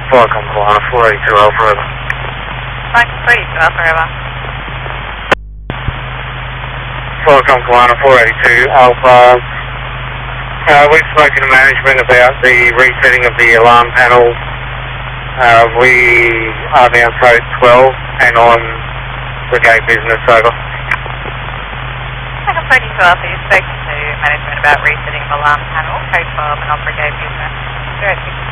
Falcon Kalana 482 Alpha over. Falcon 482 Alpha over. Falcon Kalana 482 Alpha. We've spoken to management about the resetting of the alarm panel. We are now code 12 and on brigade business, over. Falcon 482 Alpha, you've spoken to management about resetting the alarm panel, code 12 and on brigade business. 060.